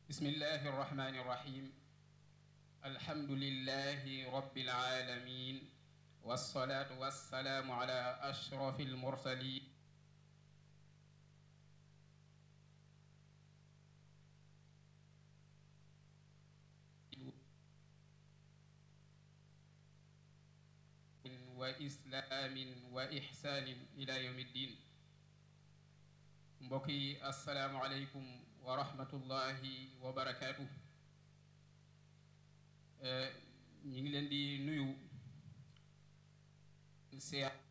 bismillahi irrahmani irrahim alhamdulillahi rabbil alamin wassalaatu wassalaamu ala ashrafi almursalin wa islaamin wa ixsaanin ila yawmi ddin. mbokk yi assalaamu aleykum wa rahmatullahi wa barakaatu. ñi ngi leen di nuyu